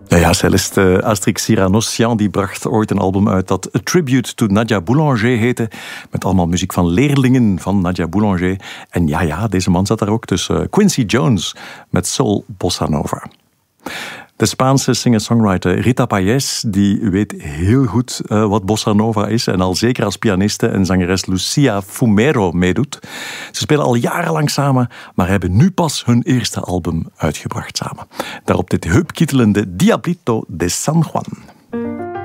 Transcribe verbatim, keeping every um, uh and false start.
Ja, ja, Celeste Astrix Siranossian die bracht ooit een album uit dat A Tribute to Nadia Boulanger heette. Met allemaal muziek van leerlingen van Nadia Boulanger. En ja, ja, deze man zat daar ook tussen. Quincy Jones met Soul Bossa Nova. De Spaanse singer-songwriter Rita Payés die weet heel goed uh, wat bossa nova is en al zeker als pianiste en zangeres Lucia Fumero meedoet. Ze spelen al jarenlang samen, maar hebben nu pas hun eerste album uitgebracht samen. Daarop dit heupkietelende Diablito de San Juan.